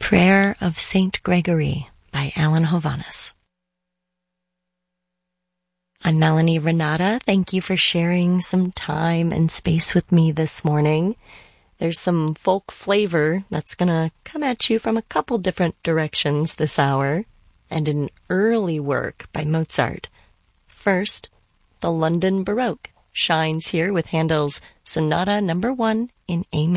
Prayer of Saint Gregory by Alan Hovhaness. I'm Melanie Renata. Thank you for sharing some time and space with me this morning. There's some folk flavor that's gonna come at you from a couple different directions this hour, and an early work by Mozart. First, the London Baroque shines here with Handel's Sonata No. 1 in A major.